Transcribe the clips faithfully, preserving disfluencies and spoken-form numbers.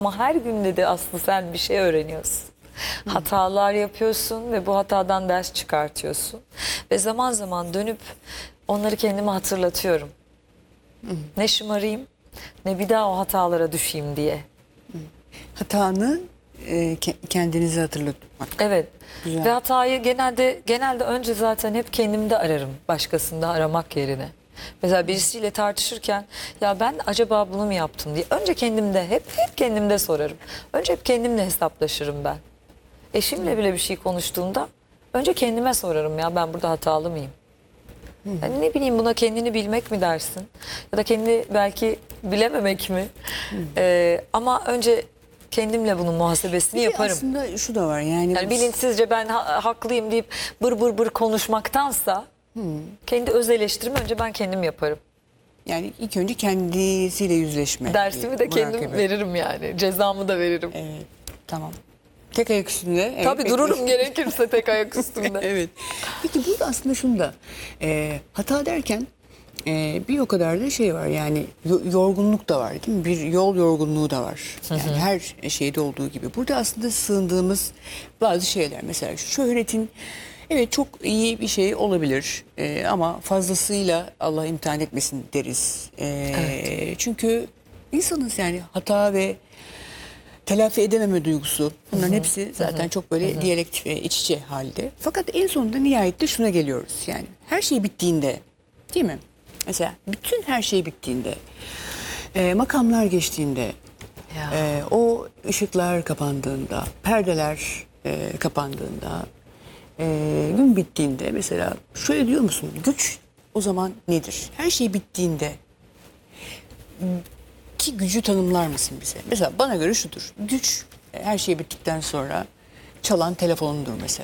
Ama her günde de aslında sen bir şey öğreniyorsun. Hatalar yapıyorsun ve bu hatadan ders çıkartıyorsun. Ve zaman zaman dönüp onları kendime hatırlatıyorum. Ne şımarayım ne bir daha o hatalara düşeyim diye. Hatanı e, ke- kendinize hatırlatmak. Evet. Güzel. Ve hatayı genelde genelde önce zaten hep kendimde ararım, başkasında aramak yerine. Mesela birisiyle tartışırken ya ben acaba bunu mu yaptım diye önce kendimde hep hep kendimde sorarım. Önce hep kendimle hesaplaşırım ben. Eşimle bile bir şey konuştuğumda önce kendime sorarım ya ben burada hatalı mıyım? Yani ne bileyim buna kendini bilmek mi dersin? Ya da kendi belki bilememek mi? Ee, ama önce kendimle bunun muhasebesini Bir de yaparım. aslında şu da var yani. Yani bilinçsizce ben ha- haklıyım deyip bır bır bır konuşmaktansa kendi öz eleştirimi önce ben kendim yaparım. Yani ilk önce kendisiyle yüzleşme. Dersimi de kendim Murakabe. veririm yani. Cezamı da veririm. Evet, tamam. Tek ayak üstünde. Evet, Tabii peki. dururum gerekirse tek ayak üstünde. Evet. Peki burada aslında şunu da e, hata derken e, bir o kadar da şey var yani yo- yorgunluk da var değil mi? Bir yol yorgunluğu da var. Yani her şeyde olduğu gibi. Burada aslında sığındığımız bazı şeyler mesela şu şöhretin evet çok iyi bir şey olabilir e, ama fazlasıyla Allah imtihan etmesin deriz. E, Çünkü insanız yani hata ve telafi edememe duygusu. Bunların hepsi zaten çok böyle diyalektik ve iç içe halde. Fakat en sonunda nihayette şuna geliyoruz. Yani her şey bittiğinde değil mi? Mesela bütün her şey bittiğinde, e, makamlar geçtiğinde, Ya. e, o ışıklar kapandığında, perdeler e, kapandığında, e, gün bittiğinde mesela şöyle diyor musun? Güç o zaman nedir? Her şey bittiğinde ki gücü tanımlar mısın bize? Mesela bana göre şudur. Güç e, her şey bittikten sonra çalan telefonundur mesela.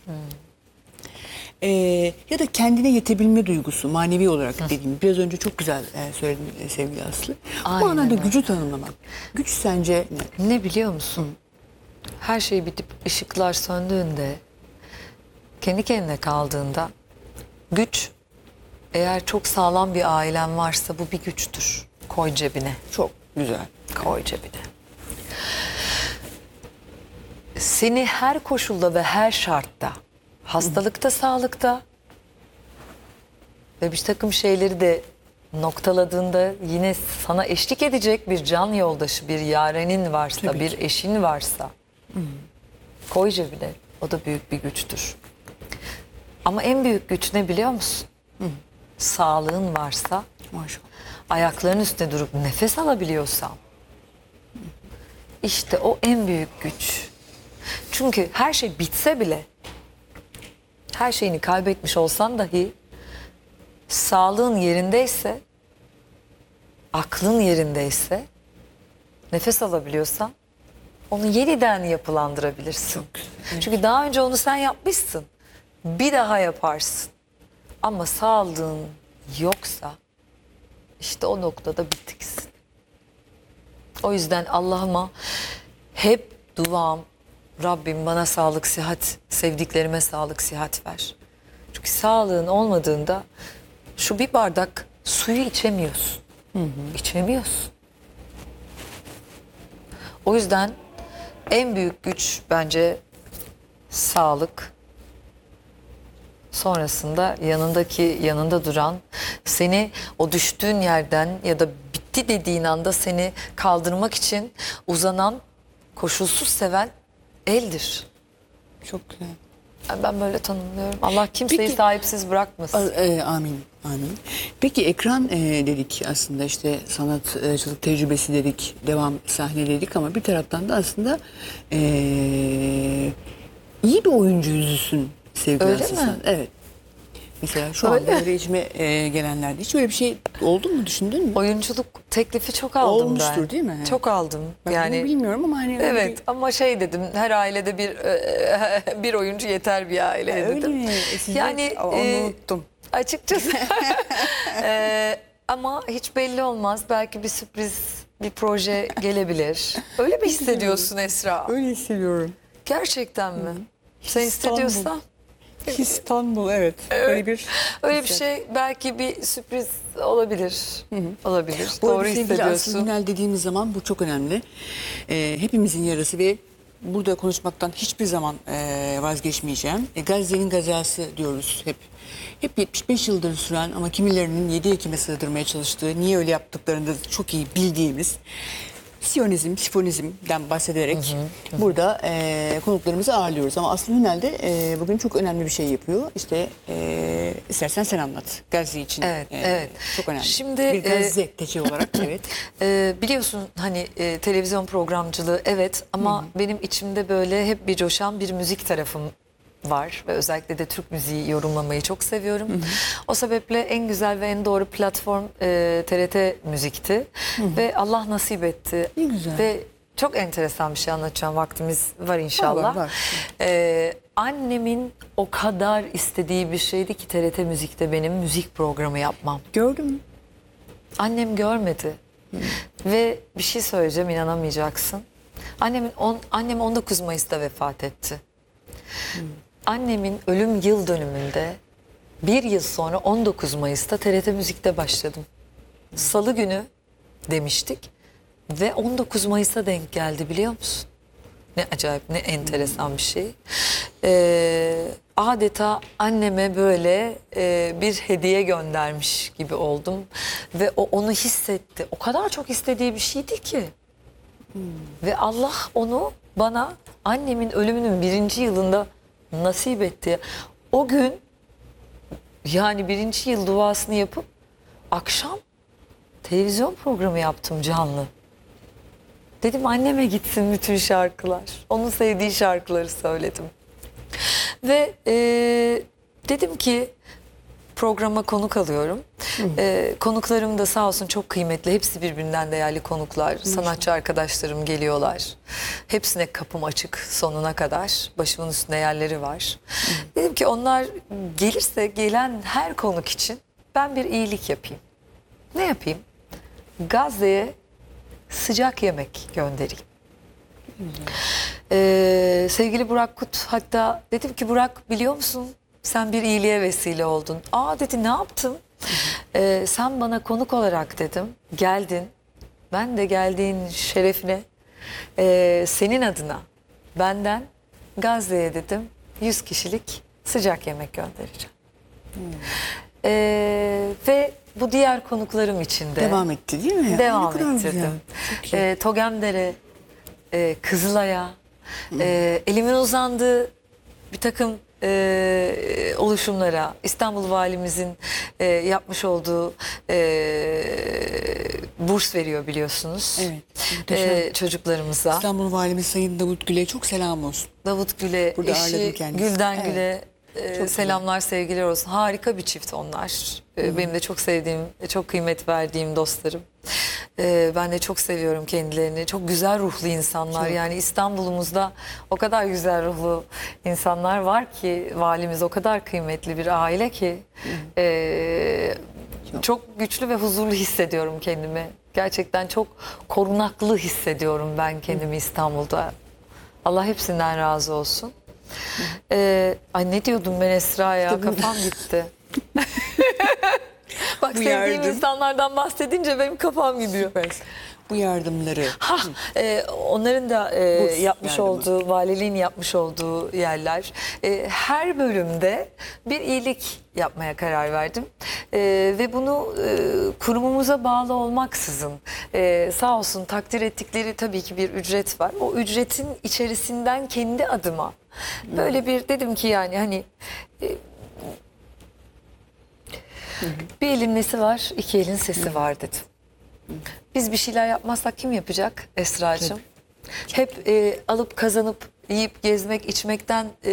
Ee, ya da kendine yetebilme duygusu manevi olarak dediğim biraz önce çok güzel e, söyledin e, sevgili Aslı. Bu Aynen anlamda öyle. gücü tanımlamak. Güç sence ne? Ne biliyor musun? Her şey bitip ışıklar söndüğünde, kendi kendine kaldığında güç, eğer çok sağlam bir ailen varsa bu bir güçtür. Koy cebine. Çok güzel. Koy cebine. Seni her koşulda ve her şartta, hastalıkta, sağlıkta ve bir takım şeyleri de noktaladığında yine sana eşlik edecek bir can yoldaşı, bir yarenin varsa, Tabii bir ki. eşin varsa koy cebine. O da büyük bir güçtür. Ama en büyük güç ne biliyor musun? Sağlığın varsa, Maşallah. ayakların üstünde durup nefes alabiliyorsan, işte o en büyük güç. Çünkü her şey bitse bile, her şeyini kaybetmiş olsan dahi, sağlığın yerindeyse, aklın yerindeyse, nefes alabiliyorsan, onu yeniden yapılandırabilirsin. Çok güzel. Çünkü daha önce onu sen yapmışsın. Bir daha yaparsın. Ama sağlığın yoksa, işte o noktada bitiksin. O yüzden Allah'ıma hep duam, Rabbim bana sağlık, sıhhat, sevdiklerime sağlık, sıhhat ver. Çünkü sağlığın olmadığında şu bir bardak suyu içemiyorsun. İçemiyorsun. O yüzden en büyük güç bence sağlık. Sonrasında yanındaki, yanında duran, seni o düştüğün yerden ya da bitti dediğin anda seni kaldırmak için uzanan, koşulsuz seven eldir. Çok güzel. Yani ben böyle tanımlıyorum. Allah kimseyi Peki- sahipsiz bırakmasın. A- e, amin, amin. Peki ekran e, dedik aslında işte sanatçılık tecrübesi dedik, devam sahne dedik ama bir taraftan da aslında e, iyi bir oyuncu yüzüsün sevgili Öyle Aslı mi? sen. Evet. Mesela şu Öyle. anda öğrencime e, gelenlerde hiç öyle bir şey oldu mu düşündün mü? Oyunculuk teklifi çok aldım Olmuştur ben. değil mi? Çok aldım. Ben yani bunu bilmiyorum ama hani öyle evet ama şey dedim, her ailede bir e, bir oyuncu yeter bir aileye Öyle dedim. mi? E, sizi- Yani Aa, onu e, unuttum. açıkçası e, ama hiç belli olmaz. Belki bir sürpriz bir proje gelebilir. Öyle mi hissediyorsun Esra? öyle hissediyorum. Gerçekten mi? Sen İstanbul. hissediyorsan İstanbul, evet. Öyle bir Öyle bir şey belki bir sürpriz olabilir. Olabilir. Bu Doğru arada sevgili Aslı hissediyorsun. Ünal dediğimiz zaman bu çok önemli. Ee, hepimizin yarası ve burada konuşmaktan hiçbir zaman e, vazgeçmeyeceğim. E, Gazze'nin gazası diyoruz hep. Hep yetmiş beş yıldır süren ama kimilerinin yedi Ekim'e sığdırmaya çalıştığı, niye öyle yaptıklarını da çok iyi bildiğimiz Siyonizm, Sifonizm'den bahsederek burada e, konuklarımızı ağırlıyoruz. Ama Aslı Ünal de e, bugün çok önemli bir şey yapıyor. İşte e, istersen sen anlat Gazze için. Evet, e, evet. Çok önemli. Şimdi, bir gazeteci olarak evet. Ee, biliyorsun hani e, televizyon programcılığı evet ama benim içimde böyle hep bir coşan bir müzik tarafım var ve özellikle de Türk müziği yorumlamayı çok seviyorum. O sebeple en güzel ve en doğru platform e, T R T Müzik'ti ve Allah nasip etti. Ne güzel. Ve çok enteresan bir şey anlatacağım, vaktimiz var inşallah. Var, var. Ee, annemin o kadar istediği bir şeydi ki T R T Müzik'te benim müzik programı yapmam. Gördün mü? Annem görmedi. Ve bir şey söyleyeceğim, inanamayacaksın. Annemin on, annem on dokuz Mayıs'ta vefat etti. Annemin ölüm yıl dönümünde bir yıl sonra on dokuz Mayıs'ta T R T Müzik'te başladım. Salı günü demiştik ve on dokuz Mayıs'a denk geldi, biliyor musun? Ne acayip, ne enteresan bir şey. Ee, adeta anneme böyle e, bir hediye göndermiş gibi oldum. Ve o onu hissetti. O kadar çok istediği bir şeydi ki. Ve Allah onu bana annemin ölümünün birinci yılında nasip etti. O gün yani birinci yıl duasını yapıp akşam televizyon programı yaptım canlı. Dedim anneme gitsin bütün şarkılar. Onun sevdiği şarkıları söyledim. Ve e, dedim ki programa konuk alıyorum. E, konuklarım da sağ olsun çok kıymetli. Hepsi birbirinden değerli konuklar. Sanatçı arkadaşlarım geliyorlar. Hepsine kapım açık sonuna kadar. Başımın üstünde yerleri var. Dedim ki onlar gelirse gelen her konuk için ben bir iyilik yapayım. Ne yapayım? Gazze'ye sıcak yemek göndereyim. Ee, sevgili Burak Kut, hatta dedim ki Burak biliyor musun sen bir iyiliğe vesile oldun. Aa dedi, ne yaptım? Ee, sen bana konuk olarak dedim geldin. Ben de geldiğin şerefine e, senin adına benden Gazze'ye dedim yüz kişilik sıcak yemek göndereceğim. Ee, ve bu diğer konuklarım için de Devam etti değil mi? devam Ne kadar güzel. ettirdim. Çok iyi. Ee, Togemdere, e, Kızılay'a, e, elimin uzandığı bir takım e, oluşumlara, İstanbul Valimizin e, yapmış olduğu e, burs veriyor biliyorsunuz. Evet, muhteşem. E, çocuklarımıza. İstanbul Valimiz Sayın Davut Gül'e çok selam olsun. Davut Gül'e, Burada ağırladım eşi kendisini. Gülden Evet. Gül'e e, Çok selamlar, sevgiler olsun. Harika bir çift onlar. E, benim de çok sevdiğim, çok kıymet verdiğim dostlarım. E, ben de çok seviyorum kendilerini. Çok güzel ruhlu insanlar. Çok. Yani İstanbul'umuzda o kadar güzel ruhlu insanlar var ki, valimiz o kadar kıymetli bir aile ki e, çok güçlü ve huzurlu hissediyorum kendimi. Gerçekten çok korunaklı hissediyorum ben kendimi İstanbul'da. Allah hepsinden razı olsun. Ee, ay ne diyordum ben Esra ya, İşte bu- kafam gitti. Bak Bu sevdiğim yardım. insanlardan bahsedince benim kafam gidiyor. Süper. Bu yardımları Ha, e, onların da e, Burs yapmış yardımı. olduğu, valiliğin yapmış olduğu yerler. E, her bölümde bir iyilik yapmaya karar verdim. E, ve bunu e, kurumumuza bağlı olmaksızın e, sağ olsun takdir ettikleri tabii ki bir ücret var. O ücretin içerisinden kendi adıma böyle bir dedim ki yani hani e, bir elin nesi var, iki elin sesi var dedim. Biz bir şeyler yapmazsak kim yapacak Esra'cığım? Hep e, alıp kazanıp yiyip gezmek, içmekten e,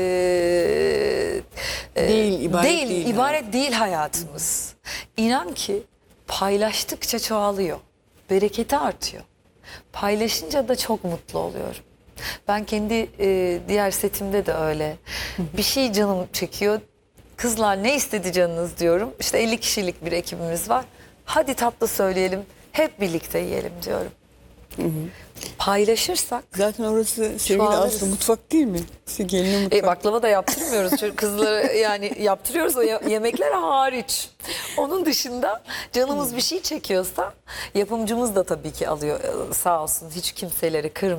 e, Değil, ibaret değil, değil ibaret değil hayatımız. İnan ki paylaştıkça çoğalıyor. Bereketi artıyor. Paylaşınca da çok mutlu oluyorum. Ben kendi e, diğer setimde de öyle. Bir şey canım çekiyor. Kızlar ne istedi canınız diyorum. İşte elli kişilik bir ekibimiz var. Hadi tatlı söyleyelim, hep birlikte yiyelim diyorum. Paylaşırsak Zaten orası sevgili Çoğalırız. Aslı mutfak değil mi? Gelinin mutfak. E, baklava da yaptırmıyoruz. Çünkü kızlara yani yaptırıyoruz o ye- yemekler hariç. Onun dışında canımız bir şey çekiyorsa yapımcımız da tabii ki alıyor. Ee, Sağ olsun hiç kimseleri kırmıyor.